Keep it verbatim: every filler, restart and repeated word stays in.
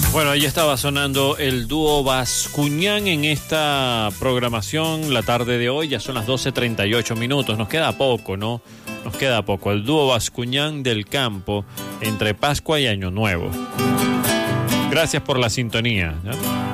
Bueno, ahí estaba sonando el dúo Bascuñán en esta programación la tarde de hoy. Ya son las doce treinta y ocho minutos. Nos queda poco, ¿no? Nos queda poco. El dúo Bascuñán del Campo entre Pascua y Año Nuevo. Gracias por la sintonía, ¿no?